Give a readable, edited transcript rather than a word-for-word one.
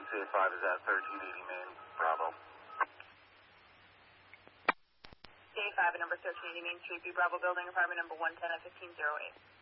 CA5 is at 1380 Main, Bravo. CA5 at number 1380 Main Street, B Bravo building, apartment number 110 at 1508.